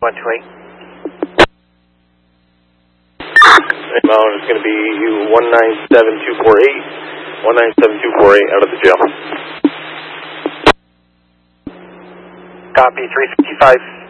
128. Amount is going to be 197248. 197248 out of the jail. Copy, 355.